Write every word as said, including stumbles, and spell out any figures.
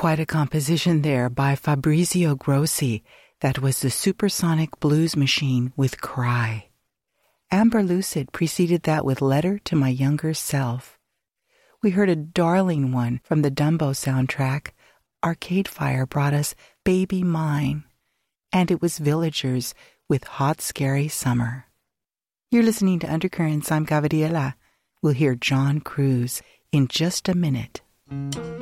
Quite a composition there by Fabrizio Grossi. That was the Supersonic Blues Machine with Cry. Amber Lucid preceded that with Letter to My Younger Self. We heard a darling one from the Dumbo soundtrack. Arcade Fire brought us Baby Mine. And it was Villagers with Hot Scary Summer. You're listening to Undercurrents. I'm Gabriela. We'll hear John Cruz in just a minute.